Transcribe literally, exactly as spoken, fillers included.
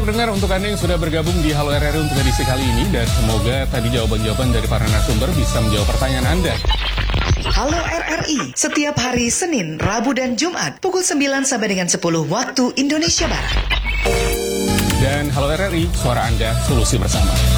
pendengar, untuk Anda yang sudah bergabung di Halo R R I untuk edisi kali ini, dan semoga tadi jawaban-jawaban dari para narasumber bisa menjawab pertanyaan Anda. Halo R R I, setiap hari Senin, Rabu, dan Jumat, pukul sembilan sampai dengan sepuluh waktu Indonesia Barat. Dan Halo R R I, suara Anda, solusi bersama.